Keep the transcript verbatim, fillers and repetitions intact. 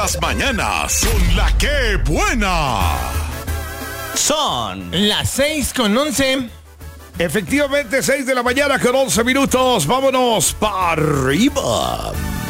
Las mañanas con la que buena. Son las seis con once. Efectivamente, seis de la mañana con once minutos. Vámonos para arriba.